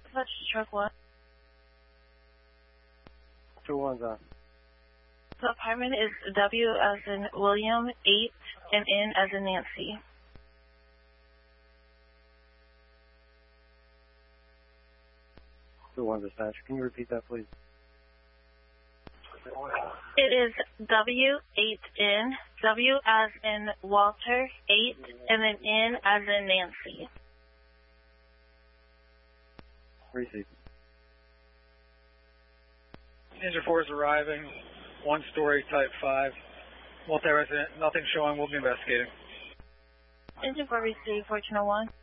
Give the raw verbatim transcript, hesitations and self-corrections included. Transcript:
Dispatch truck one. two one's on. The apartment is W as in William, eight, and N as in Nancy. two one dispatch. Can you repeat that, please? It is W, eight, N, W as in Walter, eight, and then N as in Nancy. Receive. Ninja four is arriving, one story, type five, multi-resident, nothing showing, we'll be investigating. Ninja four received, fourteen oh one.